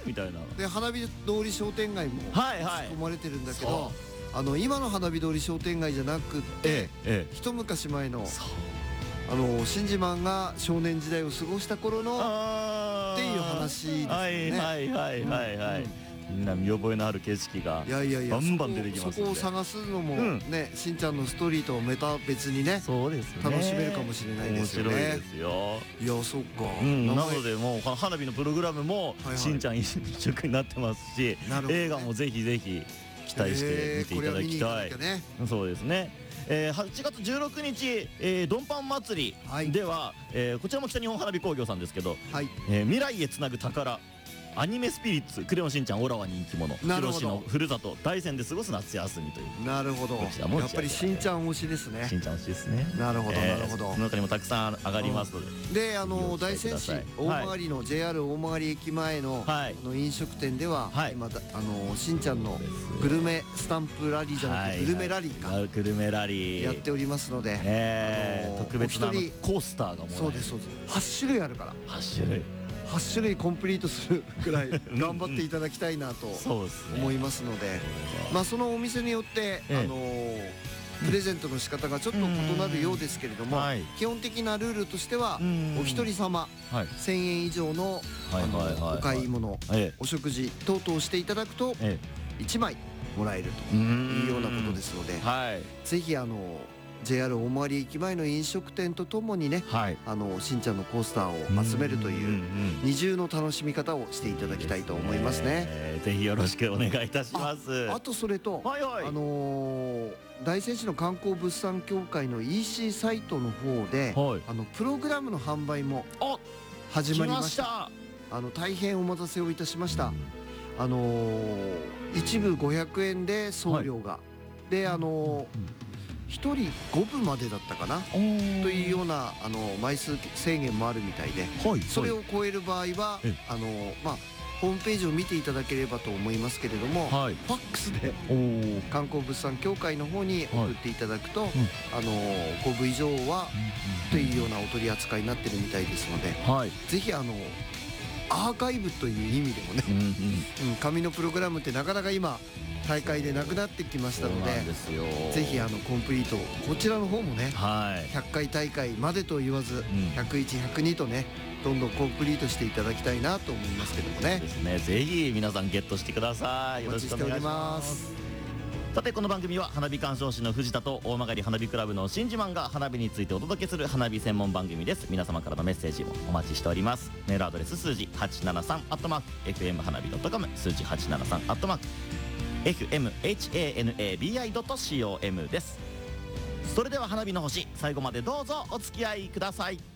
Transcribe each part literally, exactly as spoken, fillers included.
みたいな。 で花火通り商店街もはいはい仕込まれてるんだけど、 そあの今の花火通り商店街じゃなくって、 えええ一昔前のそうあの新自慢が少年時代を過ごした頃のあっていう話ですよね。 はいはいはいはいはい、みんな見覚えのある景色がいやいやいや、 バンバン出てきますんで、 そこを探すのもうんね、しんちゃんのストーリーとはまた別にねそうですね、 楽しめるかもしれないですよね。 面白いですよ。 いや、そっか、 うん、 名前なのでもうこの花火のプログラムもはいはいしんちゃん一色になってますし、 なるほどね映画もぜひぜひ期待して見ていただきたい。 えーこれは見に行かなきゃね。 そうですね。えー、はちがつじゅうろくにち、えー、ドンパン祭はいりでは、えーこちらも北日本花火工業さんですけど、 はい、 えー未来へつなぐ宝アニメスピリッツクレヨンしんちゃんオラは人気者、 なるほどヒロシのふるさと大山で過ごす夏休みというなるほど。 こちらもやっぱりしんちゃん推しですね。 しんちゃん推しですね。 なるほどえーなるほどその他にもたくさん上がりますので、 で、あの利用してく大仙市ださい大曲の ジェイアール 大曲駅前のはいあの飲食店では、 はい今だあのしんちゃんのグルメスタンプラリーじゃなくてグルメラリーかはいグルメラリーやっておりますので、 えーあの特別なあのお一人コースターがもらえる。 そうですそうです、はち種類あるからはち種類はち種類コンプリートするくらい頑張っていただきたいなとそうですね思いますので、まあそのお店によって、 ええあのプレゼントの仕方がちょっと異なるようですけれども、 はい基本的なルールとしてはうんお一人様はいせんえん以上のはいあのはいはいはいお買い物えお食事等々していただくとええいちまいもらえるえというようなことですので、 はいぜひあの ジェイアール 大曲駅前の飲食店とともにね、 はいあのしんちゃんのコースターを集めるという二重の楽しみ方をしていただきたいと思いますね。 えーぜひよろしくお願いいたします。 あとそれと、 はいはいあのー大仙市の観光物産協会の イーシー サイトの方で、 はいあのプログラムの販売もあ始まりまし。 来ましたた。 あの大変お待たせをいたしました。あのー一部ごひゃくえんで送料が、であのーひとりごぶまでだったかなとというようなあの枚数制限もあるみたいで、 はいそれを超える場合はえあのまあホームページを見ていただければと思いますけれども、 はいファックスでおー観光物産協会の方に送っていただくと、 んあのごぶ以上はというようなお取り扱いになってるみたいですので、 はいぜひあのアーカイブという意味でもね、 うんうんうん、紙のプログラムってなかなか今大会でなくなってきましたのそうなんで、 ですよ。 ぜひあのコンプリートこちらの方もねはいひゃっかい大会までと言わず、 んひゃくいち、ひゃくにとねどんどんコンプリートしていただきたいなと思いますけどもねで。すね。ぜひ皆さんゲットしてください。よろお待しくお願いしちしておりまます。 す。 さてこの番組は花火鑑賞士の藤田と大曲花火クラブの新自慢が花火についてお届けする花火専門番組です。皆様からのメッセージもお待ちしております。メールアドレス数字はちななさんアットマーク エフエム 花火 .com 数字はちななさんアットマーク エフエム ハナビ ドット コム です。それでは花火の星最後までどうぞお付き合いください。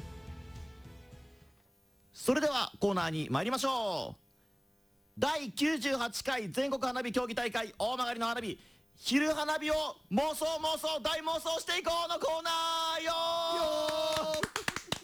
それではコーナーに参りましょう。だいきゅうじゅうはちかい全国花火競技大会大曲の花火昼花火を妄想妄想大妄想していこうのコーナーよー。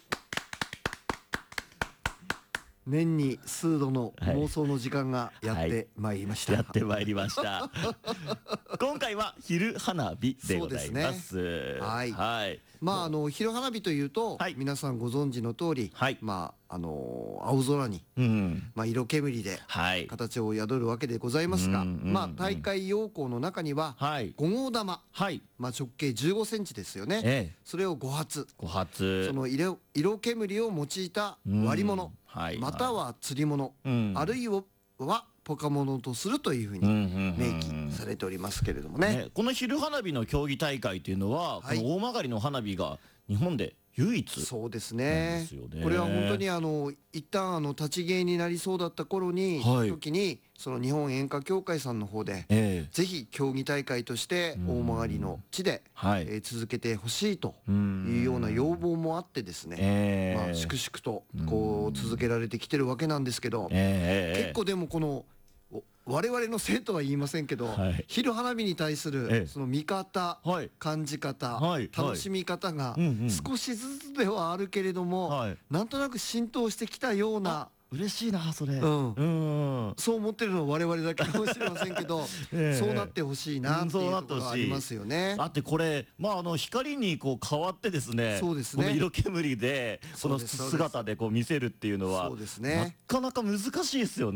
年に数度のはい妄想の時間がやってまいりました。 やってまいりました今回は昼花火でございます。 そうですねはいはいまああの昼花火というと、 はい皆さんご存知の通り、 はいまああの青空に、 うんまあ、色煙ではい形を宿るわけでございますが、 うんうんうんまあ大会要項の中にははいご号玉、 はいまあ、直径じゅうごセンチですよね、 ええそれをご発、 ご発その色色煙を用いた割り物、 うんはいまたは釣り物、 うんあるいはポカ物とするというふうにうんうんうん明記されておりますけれどもね。 ね、この昼花火の競技大会っていうのは、 はいこの大曲の花火が日本で唯一そうですなんねですよねこれは本当にあの一旦あの立ち芸になりそうだった頃に、 はい時にその日本演歌協会さんの方で、 ええぜひ競技大会として大曲の地で、 はいえー続けてほしいとうんいうような要望もあってですね、 ええまあ、粛々とこう続けられてきてるわけなんですけど、 ええ結構でもこのお我々の生徒は言いませんけど、 はい昼花火に対すえるえその見方、 はい感じ方、 はい楽しみ方がうんうん少しずつではあるけれども、 はいなんとなく浸透してきたような、 嬉しいなそれうんうんそう思ってるのは我々だけかもしれませんけど、 ええそうなってほしいなっていうところがありますよね。 だってこれ、まあ、あの光にこう変わってですねそうですねこの色煙でこのそうですそうです姿でこう見せるっていうのはそうですねなかなか難しいですよね。